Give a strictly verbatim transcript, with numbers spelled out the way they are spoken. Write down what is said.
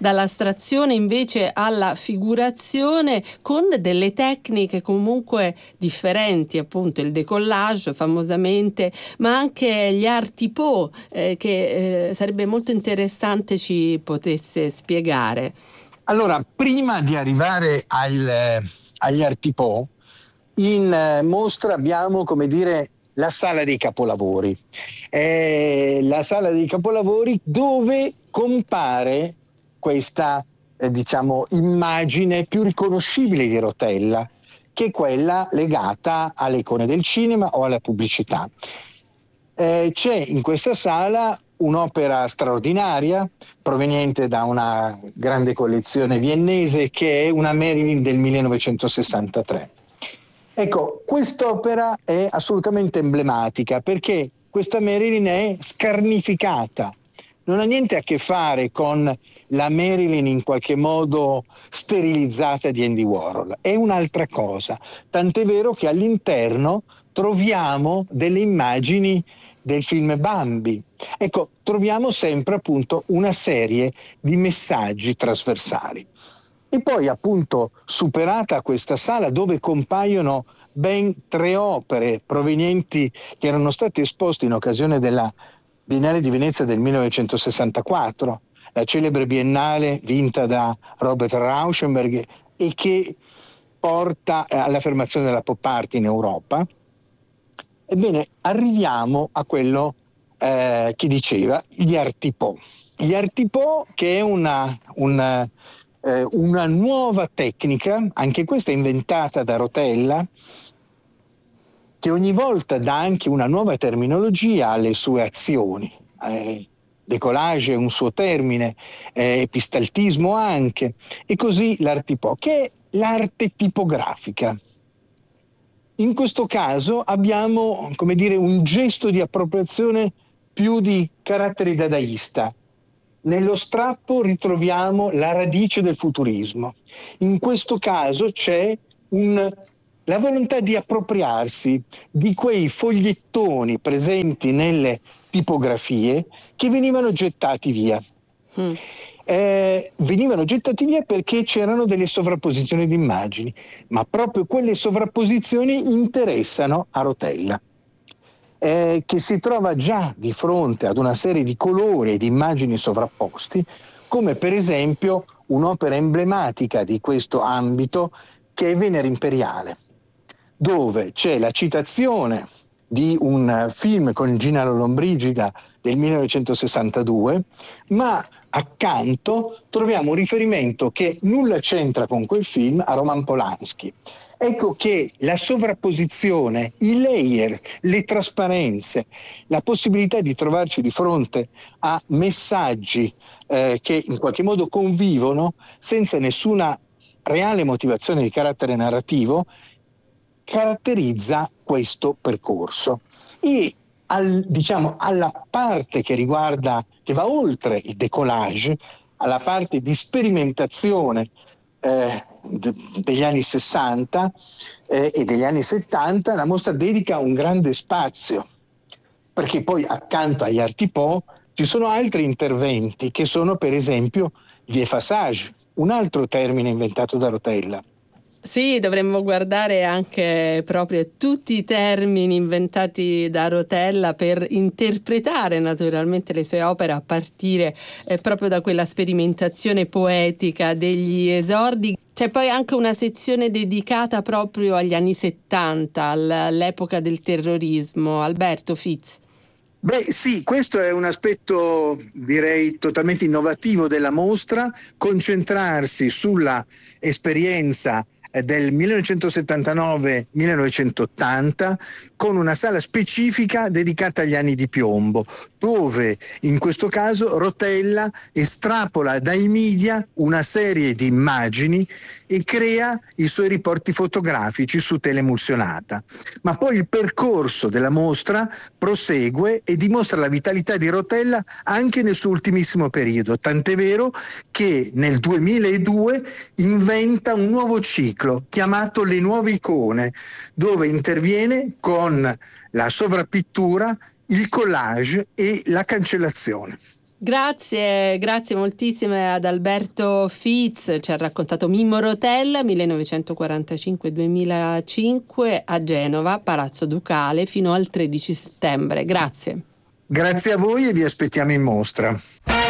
dall'astrazione invece alla figurazione, con delle tecniche comunque differenti, appunto il décollage famosamente, ma anche gli art typo, eh, che eh, sarebbe molto interessante ci potesse spiegare. Allora, prima di arrivare al, eh, agli art typo, in eh, mostra abbiamo, come dire, la sala dei capolavori. È la sala dei capolavori dove compare questa, eh, diciamo, immagine più riconoscibile di Rotella, che è quella legata alle icone del cinema o alla pubblicità. Eh, c'è in questa sala un'opera straordinaria proveniente da una grande collezione viennese, che è una Marilyn del millenovecentosessantatré. Ecco, quest'opera è assolutamente emblematica perché questa Marilyn è scarnificata, non ha niente a che fare con la Marilyn in qualche modo sterilizzata di Andy Warhol, è un'altra cosa, tant'è vero che all'interno troviamo delle immagini del film Bambi. Ecco, troviamo sempre appunto una serie di messaggi trasversali. E poi appunto, superata questa sala dove compaiono ben tre opere provenienti, che erano state esposte in occasione della Biennale di Venezia del millenovecentosessantaquattro, la celebre biennale vinta da Robert Rauschenberg e che porta all'affermazione della pop art in Europa. Ebbene, arriviamo a quello eh, che diceva gli art typo. Gli art typo, che è una, una, eh, una nuova tecnica, anche questa inventata da Rotella, che ogni volta dà anche una nuova terminologia alle sue azioni. Eh, décollage è un suo termine, eh, epistaltismo anche, e così l'art typo, che è l'arte tipografica. In questo caso abbiamo, come dire, un gesto di appropriazione più di carattere dadaista. Nello strappo ritroviamo la radice del futurismo. In questo caso c'è un, la volontà di appropriarsi di quei fogliettoni presenti nelle tipografie che venivano gettati via. Mm. Eh, venivano gettati via perché c'erano delle sovrapposizioni di immagini, ma proprio quelle sovrapposizioni interessano a Rotella, eh, che si trova già di fronte ad una serie di colori e di immagini sovrapposti, come per esempio un'opera emblematica di questo ambito che è Venere Imperiale, dove c'è la citazione di un film con Gina Lollobrigida del millenovecentosessantadue, ma accanto troviamo un riferimento che nulla c'entra con quel film a Roman Polanski. Ecco che la sovrapposizione, i layer, le trasparenze, la possibilità di trovarci di fronte a messaggi eh, che in qualche modo convivono senza nessuna reale motivazione di carattere narrativo, caratterizza questo percorso. E al, diciamo, alla parte che riguarda, che va oltre il décollage, alla parte di sperimentazione eh, de, degli anni sessanta eh, e degli anni settanta, la mostra dedica un grande spazio, perché poi accanto agli art typo ci sono altri interventi che sono per esempio gli effaçage, un altro termine inventato da Rotella. Sì, dovremmo guardare anche proprio tutti i termini inventati da Rotella per interpretare naturalmente le sue opere a partire eh, proprio da quella sperimentazione poetica degli esordi. C'è poi anche una sezione dedicata proprio agli anni settanta, all'epoca del terrorismo. Alberto Fitz. Beh sì, questo è un aspetto direi totalmente innovativo della mostra, concentrarsi sulla esperienza del millenovecentosettantanove millenovecentottanta con una sala specifica dedicata agli anni di piombo, dove in questo caso Rotella estrapola dai media una serie di immagini e crea i suoi riporti fotografici su tela emulsionata. Ma poi il percorso della mostra prosegue e dimostra la vitalità di Rotella anche nel suo ultimissimo periodo, tant'è vero che nel duemiladue inventa un nuovo ciclo chiamato Le Nuove Icone, dove interviene con la sovrappittura, il collage e la cancellazione. Grazie, grazie moltissime ad Alberto Fitz, ci ha raccontato Mimmo Rotella, millenovecentoquarantacinque duemilacinque a Genova, Palazzo Ducale, fino al tredici settembre. Grazie. Grazie a voi e vi aspettiamo in mostra.